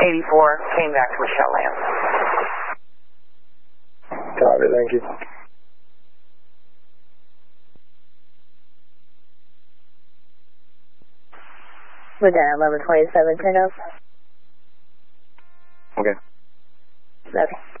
84, came back to Michelle Land. Copy, thank you. Lieutenant 1127, turn up. Okay. Okay.